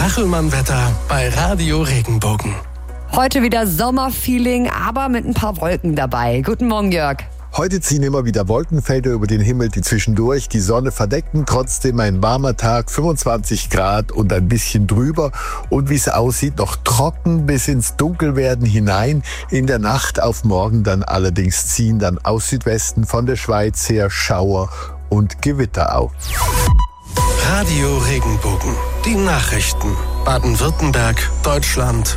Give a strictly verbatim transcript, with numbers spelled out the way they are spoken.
Kachelmann-Wetter bei Radio Regenbogen. Heute wieder Sommerfeeling, aber mit ein paar Wolken dabei. Guten Morgen, Jörg. Heute ziehen immer wieder Wolkenfelder über den Himmel, die zwischendurch die Sonne verdecken. Trotzdem ein warmer Tag, fünfundzwanzig Grad und ein bisschen drüber. Und wie es aussieht, noch trocken bis ins Dunkelwerden hinein. In der Nacht auf morgen dann allerdings ziehen dann aus Südwesten von der Schweiz her Schauer und Gewitter auf. Radio Regenbogen. Die Nachrichten. Baden-Württemberg, Deutschland